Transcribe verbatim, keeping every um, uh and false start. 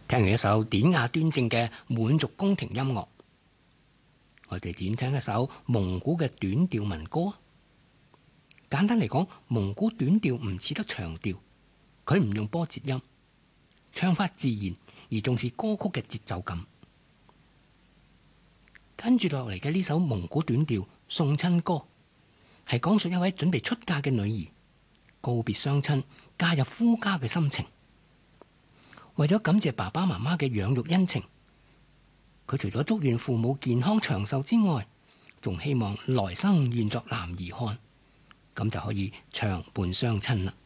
聽完一首典雅端正嘅滿族宮廷音樂，我哋點聽一首蒙古嘅短調民歌。簡單嚟講，蒙古短調唔似得長調，佢唔用波節音，唱法自然而重視歌曲嘅節奏感。跟住落嚟嘅呢首蒙古短調送親歌，係講述一位準備出嫁嘅女兒告別雙親，嫁入夫家嘅心情。為咗感謝爸爸媽媽嘅養育恩情，佢除咗祝願父母健康長壽之外，仲希望來生願作男兒漢，咁就可以長伴雙親啦。